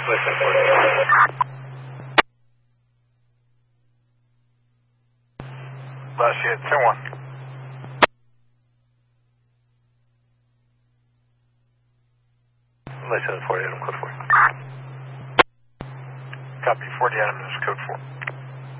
Listen, 48. Last unit, 10-1. Listen, 48, I'm code 4. Copy, 48, I'm code 4.